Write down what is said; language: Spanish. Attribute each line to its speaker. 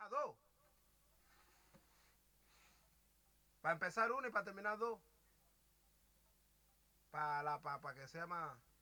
Speaker 1: A dos. Para empezar una y para terminar dos. Para que sea más.